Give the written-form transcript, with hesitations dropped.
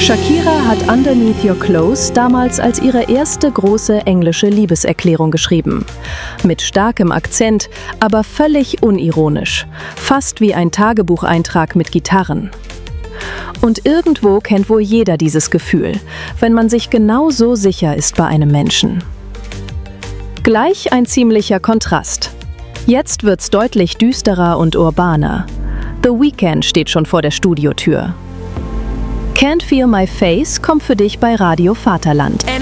Shakira hat Underneath Your Clothes damals als ihre erste große englische Liebeserklärung geschrieben. Mit starkem Akzent, aber völlig unironisch. Fast wie ein Tagebucheintrag mit Gitarren. Und irgendwo kennt wohl jeder dieses Gefühl, wenn man sich genau so sicher ist bei einem Menschen. Gleich ein ziemlicher Kontrast. Jetzt wird's deutlich düsterer und urbaner. The Weeknd steht schon vor der Studiotür. Can't Feel My Face kommt für dich bei Radio Vaterland.